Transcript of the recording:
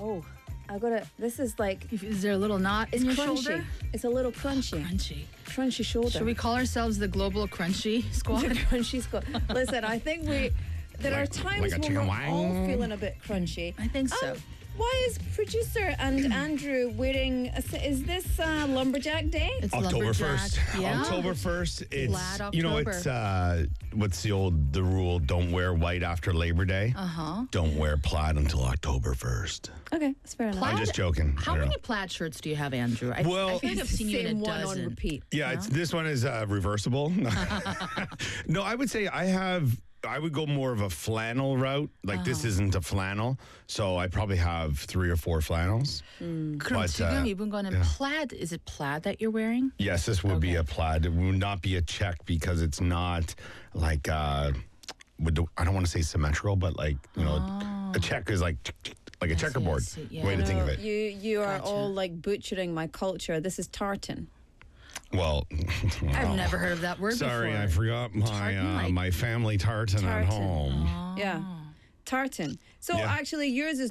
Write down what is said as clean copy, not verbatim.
Oh, I gotta. This is like. Is there a little knot in your crunchy. shoulder? It's a little crunchy. Crunchy shoulder. Should we call ourselves the Global Crunchy Squad? The crunchy squad. Listen, I think there are times when we're all feeling a bit crunchy. I think so. Why is producer and Andrew wearing? Is this Lumberjack Day? It's October lumberjack. 1st. Yeah. October 1st. It's Glad you know October. it's what's the rule? Don't wear white after Labor Day. Don't wear plaid until October 1st. Okay, that's fair enough. I'm just joking. How I don't many know. plaid shirts do you have, Andrew? I feel like I've seen you in Same a one dozen. on repeat. Yeah, this one is reversible. No, I would say I would go more of a flannel route. Like this isn't a flannel, so I probably have 3 or 4 flannels. 그럼 But, 지금 입은 거는 plaid. Is it plaid that you're wearing? Yes, this would be a plaid. It would not be a check because it's not like I don't want to say symmetrical, but like a check is like a checkerboard. Yeah. Way to think of it. You are Gotcha. all like butchering my culture. This is tartan. Well, I've never heard of that word sorry, before. I forgot my my family tartan at Tartan. home. Yeah, tartan. So Yeah. actually, yours is